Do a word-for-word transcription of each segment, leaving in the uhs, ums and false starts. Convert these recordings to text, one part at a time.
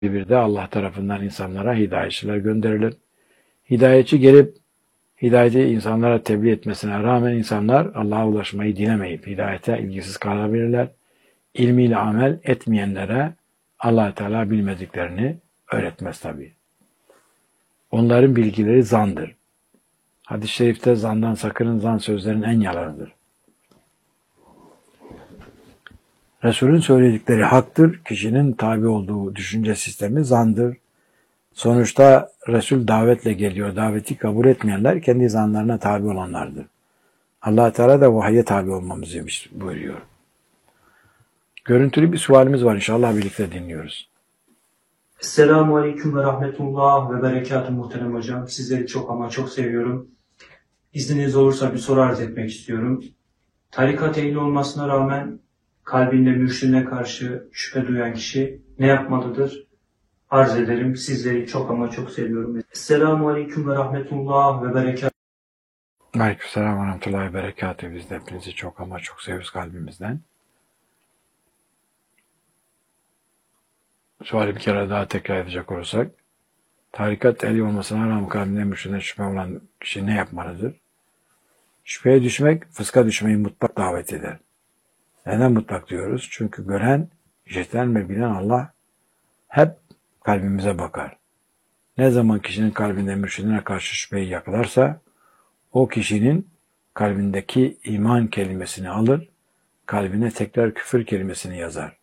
Bir de Allah tarafından insanlara hidayetçiler gönderilir. Hidayetçi gelip hidayeti insanlara tebliğ etmesine rağmen insanlar Allah'a ulaşmayı dilemeyip hidayete ilgisiz kalabilirler. İlmiyle amel etmeyenlere Allah Teala bilmediklerini öğretmez tabii. Onların bilgileri zandır. Hadis-i şerifte zandan sakının, zan sözlerin en yalanıdır. Resul'ün söyledikleri haktır, kişinin tabi olduğu düşünce sistemi zandır. Sonuçta Resul davetle geliyor, daveti kabul etmeyenler kendi zanlarına tabi olanlardır. Allah Teala da vahye tabi olmamızı buyuruyor. Görüntülü bir sualimiz var, inşallah birlikte dinliyoruz. Esselamu Aleyküm ve Rahmetullah ve Berekatuhu muhterem hocam. Sizleri çok ama çok seviyorum. İzniniz olursa bir soru arz etmek istiyorum. Tarikat ehli olmasına rağmen kalbinde mürşidine karşı şüphe duyan kişi ne yapmalıdır? Arz ederim. Sizleri çok ama çok seviyorum. Esselamu Aleyküm ve Rahmetullah ve Berekatuhu. Aleykümselam ve Rahmetullahi ve Berekatuhu. Biz de hepinizi çok ama çok seviyoruz kalbimizden. Suali bir kere daha tekrar edecek olursak, tarikat ehli olmasına rağmen kalbinde mürşidine şüphe olan kişi ne yapmalıdır? Şüpheye düşmek, fıska düşmeyi mutlak davet eder. Neden mutlak diyoruz? Çünkü gören, işiten ve bilen Allah hep kalbimize bakar. Ne zaman kişinin kalbinde mürşidine karşı şüpheyi yakalarsa, o kişinin kalbindeki iman kelimesini alır, kalbine tekrar küfür kelimesini yazar.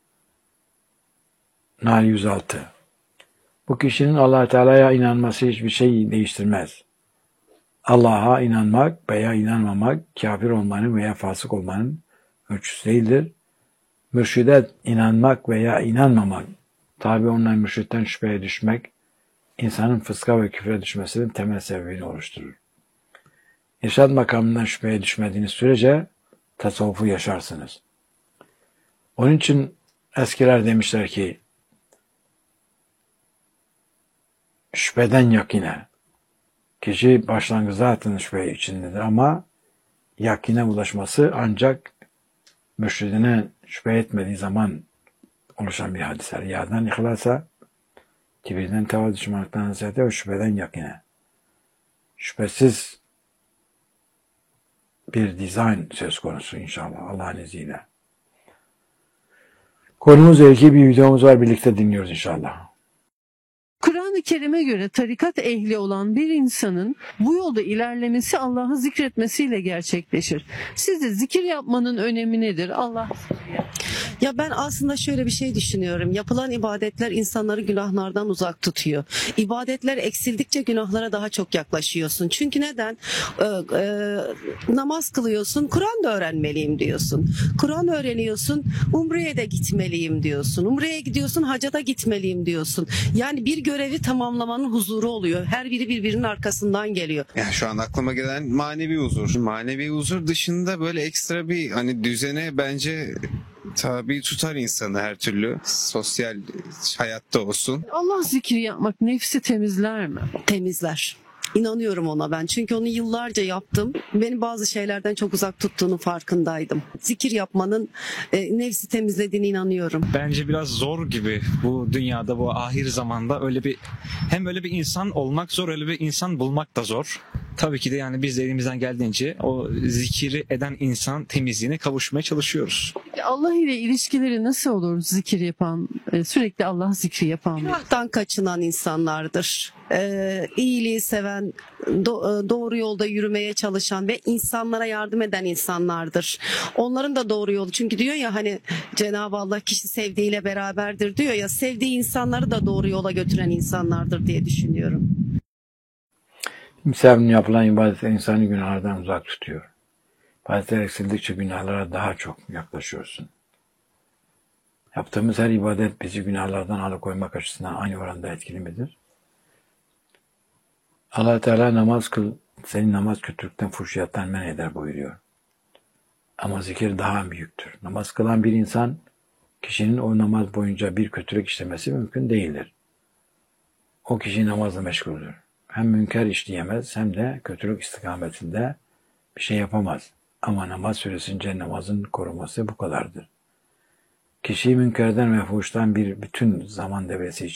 Nahl yüz altı. Bu kişinin Allah Teala'ya inanması hiçbir şey değiştirmez. Allah'a inanmak veya inanmamak, kafir olmanın veya fasık olmanın ölçüsü değildir. Mürşide inanmak veya inanmamak, tabi olunan mürşitten şüpheye düşmek, insanın fıska ve küfre düşmesinin temel sebebini oluşturur. İrşad makamından şüpheye düşmediğiniz sürece tasavvufu yaşarsınız. Onun için eskiler demişler ki, şüpheden yakine, kişi başlangıçta zaten şüphe içindedir ama yakine ulaşması ancak mürşidine şüphe etmediği zaman oluşan bir hadise. Riyadan ihlasa, kibirden teva, düşmanlıktan hasrete ve şüpheden yakine. Şüphesiz bir dizayn söz konusu inşallah Allah'ın izniyle. Konumuzla ilgili bir videomuz var, birlikte dinliyoruz inşallah. Kur'an-ı Kerim'e göre tarikat ehli olan bir insanın bu yolda ilerlemesi Allah'ı zikretmesiyle gerçekleşir. Sizce zikir yapmanın önemi nedir? Allah Ya ben aslında şöyle bir şey düşünüyorum. Yapılan ibadetler insanları günahlardan uzak tutuyor. İbadetler eksildikçe günahlara daha çok yaklaşıyorsun. Çünkü neden? Ee, e, namaz kılıyorsun, Kur'an da öğrenmeliyim diyorsun. Kur'an öğreniyorsun, Umre'ye de gitmeliyim diyorsun. Umre'ye gidiyorsun, hacca da gitmeliyim diyorsun. Yani bir görevi tamamlamanın huzuru oluyor. Her biri birbirinin arkasından geliyor. Yani şu an aklıma gelen manevi huzur. Manevi huzur dışında böyle ekstra bir hani düzene bence tabi tutar insanı her türlü. Sosyal hayatta olsun. Allah zikri yapmak nefsi temizler mi? Temizler. İnanıyorum ona ben. Çünkü onu yıllarca yaptım. Beni bazı şeylerden çok uzak tuttuğunu farkındaydım. Zikir yapmanın e, nefsi temizlediğine inanıyorum. Bence biraz zor gibi bu dünyada, bu ahir zamanda öyle bir hem öyle bir insan olmak zor, öyle bir insan bulmak da zor. Tabii ki de yani biz de elimizden geldiğince o zikiri eden insan temizliğine kavuşmaya çalışıyoruz. Allah ile ilişkileri nasıl olur zikir yapan, sürekli Allah zikri yapan? Günahtan kaçınan insanlardır. Ee, iyiliği seven, do- doğru yolda yürümeye çalışan ve insanlara yardım eden insanlardır. Onların da doğru yolu. Çünkü diyor ya hani Cenab-ı Allah kişi sevdiğiyle beraberdir diyor ya, sevdiği insanları da doğru yola götüren insanlardır diye düşünüyorum. Sevimli yapılan ibadetler insanı günahlardan uzak tutuyor. İbadetler eksildikçe günahlara daha çok yaklaşıyorsun. Yaptığımız her ibadet bizi günahlardan alıkoymak açısından aynı oranda etkili midir? Allah Teala namaz kıl, senin namaz kötülükten, fuhşiyattan men eder buyuruyor. Ama zikir daha büyüktür. Namaz kılan bir insan, kişinin o namaz boyunca bir kötülük işlemesi mümkün değildir. O kişi namazla meşguldür. Hem münker işleyemez hem de kötülük istikametinde bir şey yapamaz. Ama namaz süresince namazın koruması bu kadardır. Kişiyi münkerden ve fuhuştan bir bütün zaman devresi